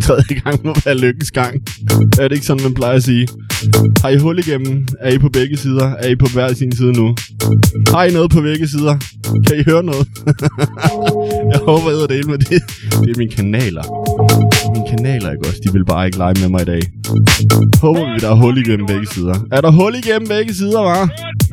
tredje gang må være lykkens gang. Er det ikke sådan, man plejer at sige? Har I hul igennem? Er I på begge sider? Er I på hver sin side nu? Har I noget på begge sider? Kan I høre noget? Jeg håber, I det med det. Det er mine kanaler. Mine kanaler, ikke også? De vil bare ikke lege med mig i dag. Håber vi, der er hul igennem begge sider. Er der hul igennem begge sider, hva'?